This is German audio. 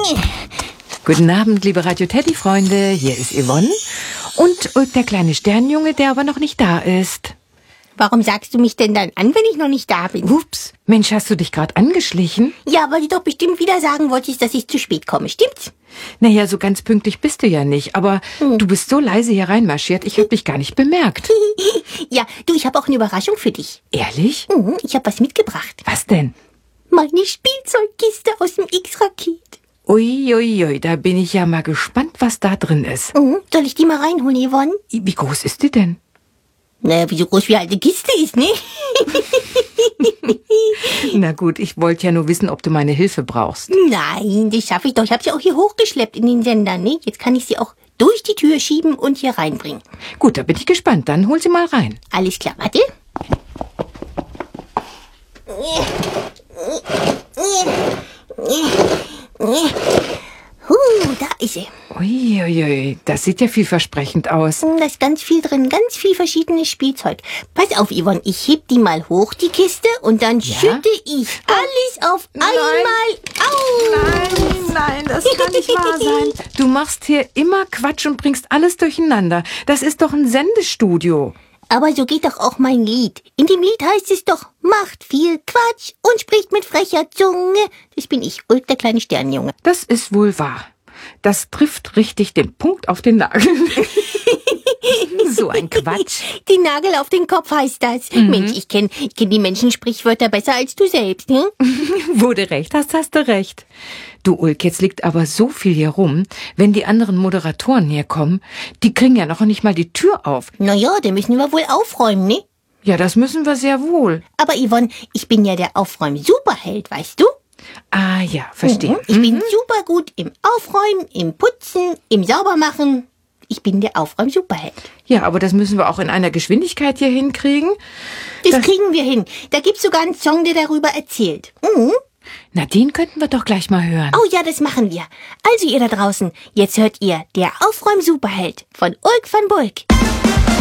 Guten Abend, liebe Radio Teddy-Freunde. Hier ist Yvonne und der kleine Sternjunge, der aber noch nicht da ist. Warum sagst du mich denn dann an, wenn ich noch nicht da bin? Ups, Mensch, hast du dich gerade angeschlichen? Ja, weil du doch bestimmt wieder sagen wolltest, dass ich zu spät komme, stimmt's? Naja, so ganz pünktlich bist du ja nicht, aber du bist so leise hier reinmarschiert, ich hab dich gar nicht bemerkt. Ja, du, ich habe auch eine Überraschung für dich. Ehrlich? Ich habe was mitgebracht. Was denn? Meine Spielzeugkiste aus dem X-Raket. Uiuiui, da bin ich ja mal gespannt, was da drin ist. Soll ich die mal reinholen, Yvonne? Wie groß ist die denn? Naja, wie so groß wie eine Kiste ist, ne? Na gut, ich wollte ja nur wissen, ob du meine Hilfe brauchst. Nein, das schaffe ich doch. Ich habe sie auch hier hochgeschleppt in den Sender, ne? Jetzt kann ich sie auch durch die Tür schieben und hier reinbringen. Gut, da bin ich gespannt. Dann hol sie mal rein. Alles klar, warte. Da ist sie. Uiuiui, das sieht ja vielversprechend aus. Da ist ganz viel drin, ganz viel verschiedenes Spielzeug. Pass auf, Yvonne, ich heb die mal hoch, die Kiste, und dann schütte ich alles auf einmal aus. Nein, das kann nicht wahr sein. Du machst hier immer Quatsch und bringst alles durcheinander. Das ist doch ein Sendestudio. Aber so geht doch auch mein Lied. In dem Lied heißt es doch, macht viel Quatsch und spricht mit frecher Zunge. Das bin ich, Ulk, der kleine Sternjunge. Das ist wohl wahr. Das trifft richtig den Punkt auf den Nagel. So ein Quatsch. Die Nagel auf den Kopf heißt das. Mensch, ich kenn die Menschensprichwörter besser als du selbst, ne? Wo du recht hast, hast du recht. Du, Ulk, jetzt liegt aber so viel hier rum. Wenn die anderen Moderatoren hier kommen, die kriegen ja noch nicht mal die Tür auf. Naja, da müssen wir wohl aufräumen, ne? Ja, das müssen wir sehr wohl. Aber Yvonne, ich bin ja der Aufräum-Superheld, weißt du? Ah ja, verstehe. Ich bin super gut im Aufräumen, im Putzen, im Saubermachen. Ich bin der Aufräum-Superheld. Ja, aber das müssen wir auch in einer Geschwindigkeit hier hinkriegen. Das kriegen wir hin. Da gibt's sogar einen Song, der darüber erzählt. Na, den könnten wir doch gleich mal hören. Oh ja, das machen wir. Also ihr da draußen, jetzt hört ihr der Aufräum-Superheld von Ulk van Bulk.